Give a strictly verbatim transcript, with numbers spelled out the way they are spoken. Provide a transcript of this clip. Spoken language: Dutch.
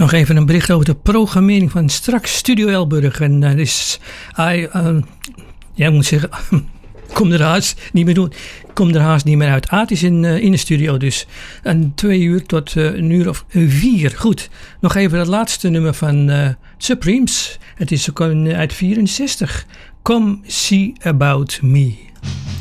Nog even een bericht over de programmering van straks Studio Elburg. En uh, dus, I, uh, ja, ik moet zeggen, kom er haast niet meer doen. Kom er haast niet meer uit. Aad is in, uh, in de studio dus. En twee uur tot uh, een uur of vier. Goed, nog even het laatste nummer van uh, Supremes. Het is ook uit vierenzestig. Come See About Me.